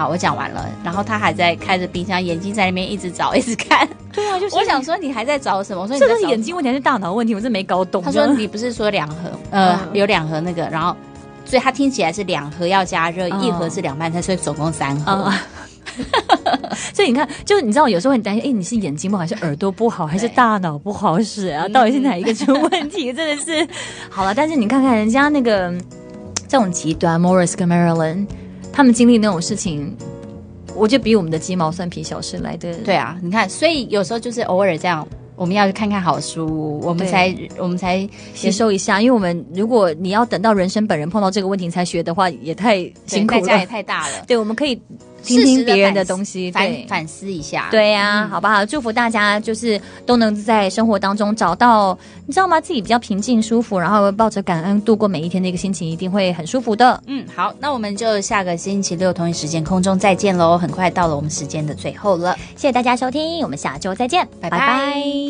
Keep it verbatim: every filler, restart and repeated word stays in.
好，我讲完了，然后他还在开着冰箱，眼睛在那边一直找，一直看。 对啊，就是我想说你还在找什么？我说你这在找什么个是眼睛问题还是大脑问题？我真没搞懂。 他说你不是说两盒，呃， 嗯有两盒那个，然后所以他听起来是两盒要加热， 嗯一盒是凉拌菜，所以总共三盒。 嗯所以你看，就是你知道，有时候很担心，哎，你是眼睛不好，还是耳朵不好，还是大脑不好使啊？到底是哪一个出问题？真的是好了。但是你看看人家那个这种极端 ，Morris 跟 Marilyn， 他们经历那种事情，我觉得比我们的鸡毛蒜皮小事来的。 对啊，你看，所以有时候就是偶尔这样。我们要去看看好书，我们才我们才吸收一下，因为我们如果你要等到人生本人碰到这个问题才学的话，也太辛苦了， 代价也太大了。 对，我们可以听听别人的东西， 反对， 反思一下。 对呀、啊嗯，好不好？祝福大家就是都能在生活当中找到，你知道吗？自己比较平静、舒服，然后抱着感恩度过每一天的一个心情，一定会很舒服的。 嗯，好，那我们就下个星期六同一时间空中再见喽！很快到了我们时间的最后了， 谢谢大家收听，我们下周再见， 拜拜。拜拜。